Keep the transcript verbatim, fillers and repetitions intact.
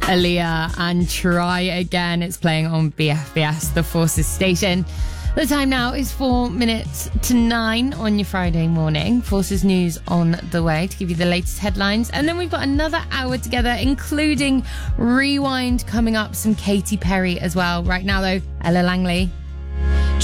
Aaliyah and Try Again. It's playing on B F B S, the Forces station. The time now is four minutes to nine on your Friday morning. Forces News on the way to give you the latest headlines. And then we've got another hour together, including Rewind coming up, some Katy Perry as well. Right now, though, Ella Langley,